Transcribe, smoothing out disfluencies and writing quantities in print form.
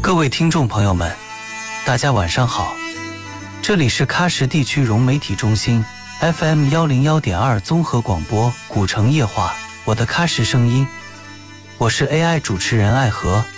各位听众朋友们，大家晚上好，这里是喀什地区融媒体中心 FM 101.2综合广播古城夜话，我的喀什声音，我是 AI 主持人艾和。